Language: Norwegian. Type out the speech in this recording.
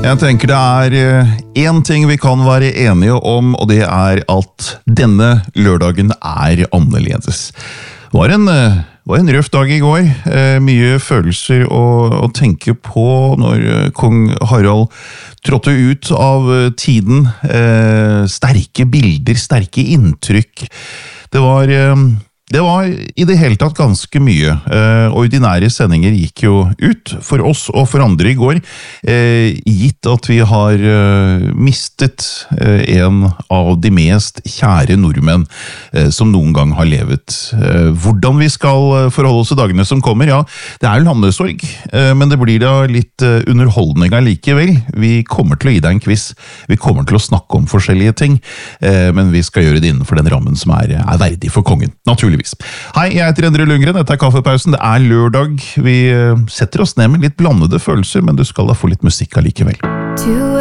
Jeg tenker det en ting vi kan være enige om, og det at denne lørdagen annerledes. Det var en røff dag I går, mye følelser å tenke på når kong Harald trådte ut av tiden, sterke bilder, sterke inntrykk. Det var I det hele tatt ganske mye. Ordinære sendinger gikk jo ut for oss og for andre I går, gitt at vi har mistet en av de mest kjære nordmenn som noen gang har levet. Hvordan vi skal forholde oss til dagene som kommer, ja, det landesorg, men det blir da litt underholdning likevel. Vi kommer til å gi deg en quiz, vi kommer til å snakke om forskjellige ting, men vi skal gjøre det innenfor den rammen som verdig for kongen, naturligvis. Hei, jeg heter Endre Lundgren, dette Kaffepausen, det lørdag. Vi setter oss ned med litt blandede følelser, men du skal da få litt musikk allikevel.